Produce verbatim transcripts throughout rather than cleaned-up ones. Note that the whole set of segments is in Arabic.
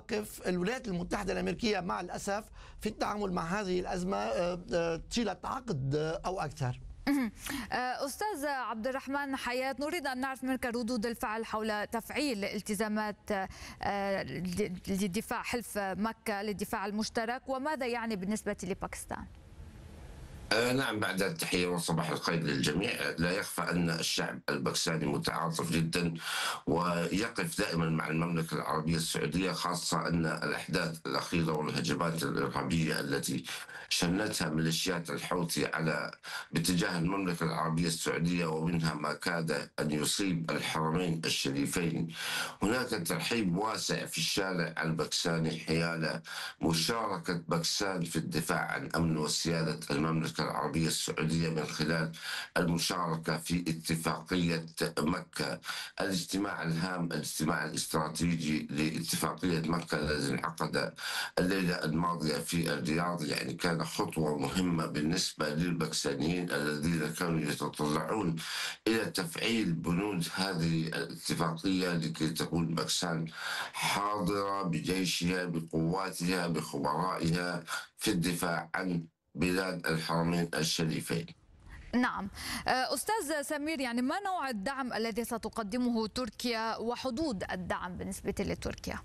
مواقف الولايات المتحدة الأمريكية مع الأسف في التعامل مع هذه الأزمة طيلة عقد أو أكثر. أستاذ عبد الرحمن حياة، نريد أن نعرف منك ردود الفعل حول تفعيل التزامات لدفاع حلف مكة للدفاع المشترك، وماذا يعني بالنسبة لباكستان؟ آه نعم، بعد التحية وصباح الخير للجميع. لا يخفى أن الشعب الباكستاني متعاطف جدا ويقف دائما مع المملكة العربية السعودية، خاصة أن الأحداث الأخيرة والهجمات الإرهابية التي شنتها ميليشيات الحوثي على باتجاه المملكة العربية السعودية، ومنها ما كاد أن يصيب الحرمين الشريفين. هناك ترحيب واسع في الشارع الباكستاني حيال مشاركة باكستان في الدفاع عن أمن وسيادة المملكة العربية السعودية من خلال المشاركة في اتفاقية مكة، الاجتماع الهام، الاجتماع الاستراتيجي لاتفاقية مكة الذي انعقد الليلة الماضية في الرياض. يعني كان خطوة مهمة بالنسبة للباكستانيين الذين كانوا يتطلعون إلى تفعيل بنود هذه الاتفاقية لكي تكون باكستان حاضرة بجيشها بقواتها بخبرائها في الدفاع عن بلاد الحرمين الشريفين. نعم أستاذ سمير، يعني ما نوع الدعم الذي ستقدمه تركيا وحدود الدعم بالنسبة لتركيا؟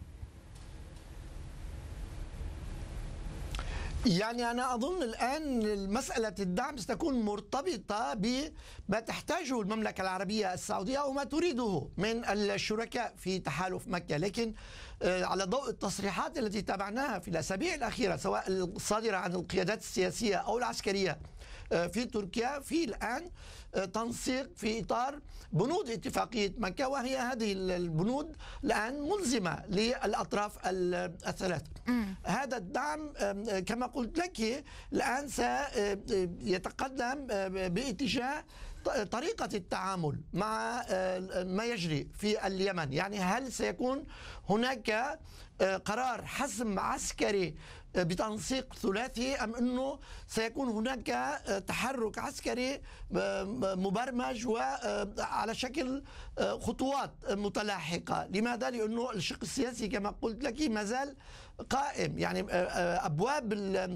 يعني أنا أظن الآن مسألة الدعم ستكون مرتبطة بما تحتاجه المملكة العربية السعودية وما تريده من الشركاء في تحالف مكة، لكن على ضوء التصريحات التي تابعناها في الأسابيع الأخيرة سواء الصادرة عن القيادات السياسية أو العسكرية في تركيا، في الآن تنسيق في إطار بنود اتفاقية مكة، وهي هذه البنود الآن ملزمة للأطراف الثلاث. هذا الدعم كما قلت لك الآن سيتقدم باتجاه طريقة التعامل مع ما يجري في اليمن. يعني هل سيكون هناك قرار حسم عسكري بتنسيق ثلاثي، أم أنه سيكون هناك تحرك عسكري مبرمج وعلى شكل خطوات متلاحقة؟ لماذا؟ لأنه الشق السياسي كما قلت لك ما زال قائم. يعني أبواب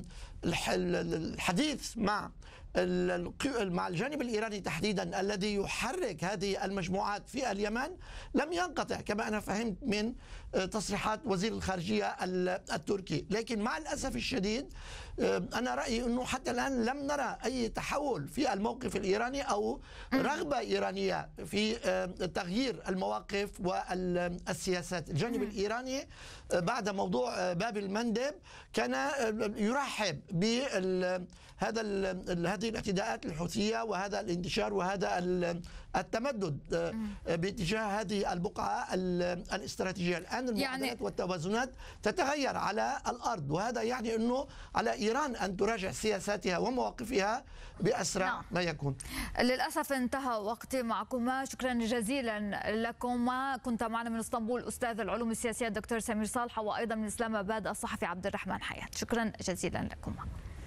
الحديث مع مع الجانب الإيراني تحديدا الذي يحرك هذه المجموعات في اليمن لم ينقطع كما أنا فهمت من تصريحات وزير الخارجية التركي. لكن مع الأسف الشديد أنا رأيي أنه حتى الآن لم نرى أي تحول في الموقف الإيراني أو رغبة إيرانية في تغيير المواقف والسياسات. الجانب الإيراني بعد موضوع باب المندب كان يرحب بهذا هذه الاعتداءات الحوثية وهذا الانتشار وهذا التمدد باتجاه هذه البقعة الاستراتيجية. الآن المعادلات يعني والتوازنات تتغير على الأرض، وهذا يعني أنه على إيران أن تراجع سياساتها ومواقفها بأسرع نعم. ما يكون. للأسف انتهى وقتي معكما، شكرا جزيلا لكما. كنت معنا من اسطنبول أستاذ العلوم السياسية الدكتور سمير صالحة، وأيضا من إسلام آباد الصحفي عبد الرحمن حياة. شكرا جزيلا لكما.